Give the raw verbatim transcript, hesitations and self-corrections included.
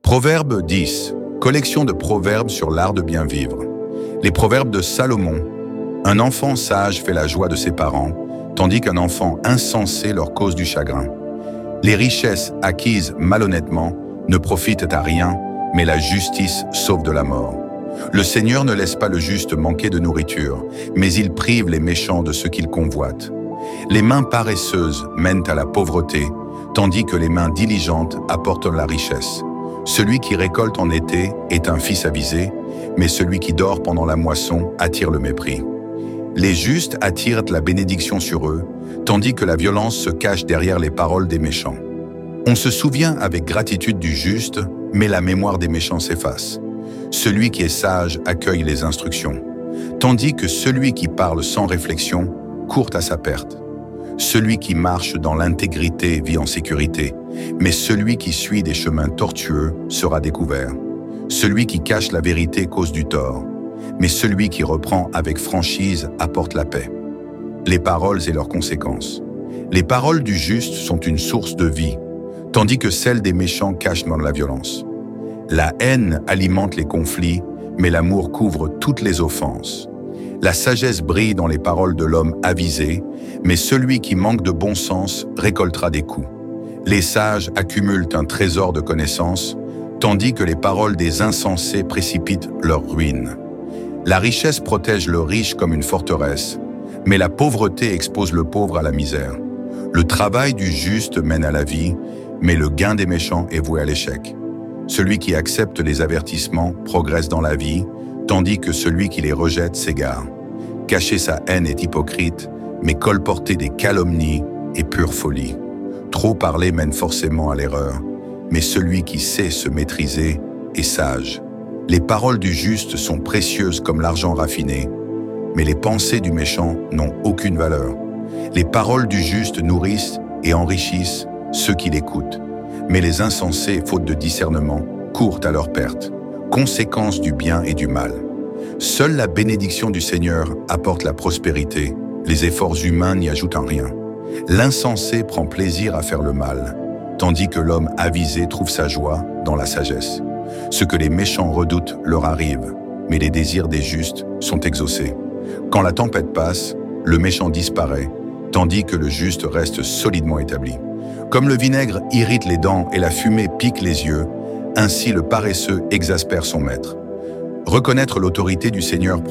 Proverbe dix. Collection de proverbes sur l'art de bien vivre. Les proverbes de Salomon. Un enfant sage fait la joie de ses parents, tandis qu'un enfant insensé leur cause du chagrin. Les richesses acquises malhonnêtement ne profitent à rien, mais la justice sauve de la mort. Le Seigneur ne laisse pas le juste manquer de nourriture, mais il prive les méchants de ce qu'ils convoitent. Les mains paresseuses mènent à la pauvreté, tandis que les mains diligentes apportent la richesse. Celui qui récolte en été est un fils avisé, mais celui qui dort pendant la moisson attire le mépris. Les justes attirent la bénédiction sur eux, tandis que la violence se cache derrière les paroles des méchants. On se souvient avec gratitude du juste, mais la mémoire des méchants s'efface. Celui qui est sage accueille les instructions, tandis que celui qui parle sans réflexion court à sa perte. Celui qui marche dans l'intégrité vit en sécurité, mais celui qui suit des chemins tortueux sera découvert. Celui qui cache la vérité cause du tort, mais celui qui reprend avec franchise apporte la paix. Les paroles et leurs conséquences. Les paroles du juste sont une source de vie, tandis que celles des méchants cachent dans la violence. La haine alimente les conflits, mais l'amour couvre toutes les offenses. La sagesse brille dans les paroles de l'homme avisé, mais celui qui manque de bon sens récoltera des coups. Les sages accumulent un trésor de connaissances, tandis que les paroles des insensés précipitent leur ruine. La richesse protège le riche comme une forteresse, mais la pauvreté expose le pauvre à la misère. Le travail du juste mène à la vie, mais le gain des méchants est voué à l'échec. Celui qui accepte les avertissements progresse dans la vie, tandis que celui qui les rejette s'égare. Cacher sa haine est hypocrite, mais colporter des calomnies est pure folie. Trop parler mène forcément à l'erreur, mais celui qui sait se maîtriser est sage. Les paroles du juste sont précieuses comme l'argent raffiné, mais les pensées du méchant n'ont aucune valeur. Les paroles du juste nourrissent et enrichissent ceux qui l'écoutent, mais les insensés, faute de discernement, courent à leur perte. Conséquence du bien et du mal. Seule la bénédiction du Seigneur apporte la prospérité, les efforts humains n'y ajoutent en rien. L'insensé prend plaisir à faire le mal, tandis que l'homme avisé trouve sa joie dans la sagesse. Ce que les méchants redoutent leur arrive, mais les désirs des justes sont exaucés. Quand la tempête passe, le méchant disparaît, tandis que le juste reste solidement établi. Comme le vinaigre irrite les dents et la fumée pique les yeux, ainsi le paresseux exaspère son maître. Reconnaître l'autorité du Seigneur